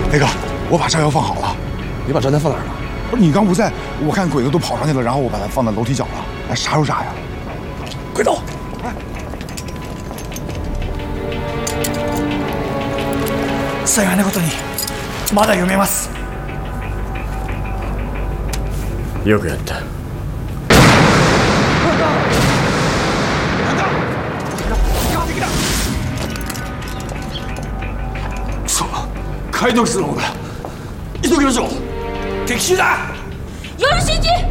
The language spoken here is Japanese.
雷哥，我把炸药放好了。 你把炸弹放哪儿了？ 不是你刚不在，我看鬼子都跑上去了，然后我把它放在楼梯角了。哎，啥时候炸呀？ 快走！ 哎， 幸いなことにまだ読めます。 よくやった。 くそ、解読室の方だ。急ぎましょう。敵襲だ。 夜真司